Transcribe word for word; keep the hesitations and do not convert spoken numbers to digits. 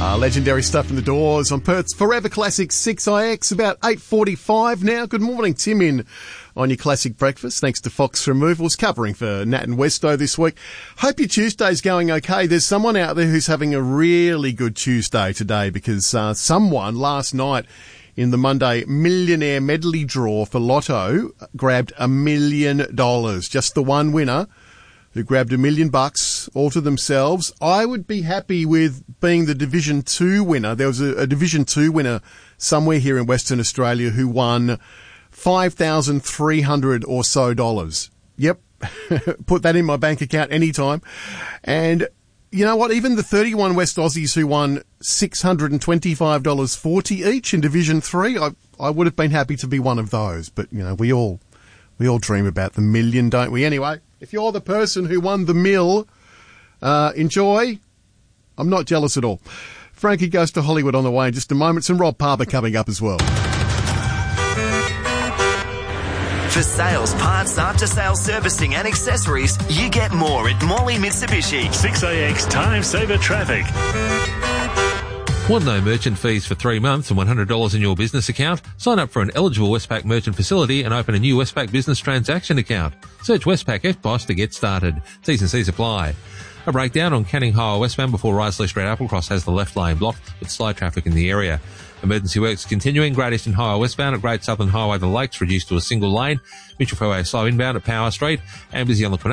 Uh, legendary stuff from the Doors on Perth's Forever Classic six I X, about eight forty-five now. Good morning, Tim, in on your classic breakfast. Thanks to Fox Removals, covering for Nat and Westo this week. Hope your Tuesday's going okay. There's someone out there who's having a really good Tuesday today because uh, someone last night in the Monday Millionaire Medley draw for Lotto grabbed a million dollars. Just the one winner who grabbed a million bucks all to themselves. I would be happy with being the Division two winner. There was a, a Division two winner somewhere here in Western Australia who won five thousand three hundred or so dollars. Yep. Put that in my bank account anytime. And you know what? Even the thirty-one West Aussies who won six hundred twenty-five dollars forty each in Division three, I, I would have been happy to be one of those. But, you know, we all, we all dream about the million, don't we? Anyway, if you're the person who won the mill, uh, enjoy. I'm not jealous at all. Frankie Goes to Hollywood on the way in just a moment. Some Rob Palmer coming up as well. For sales, parts, after-sales servicing and accessories, you get more at Morley Mitsubishi. six A X Time Saver Traffic. Want no merchant fees for three months and one hundred dollars in your business account? Sign up for an eligible Westpac merchant facility and open a new Westpac business transaction account. Search Westpac F B O S to get started. T's and C's apply. A breakdown on Canning Highway westbound before Risley Street Applecross has the left lane blocked with slow traffic in the area. Emergency works continuing. Great Eastern Highway westbound at Great Southern Highway the Lakes reduced to a single lane. Mitchell Fairway slow inbound at Power Street and busy on the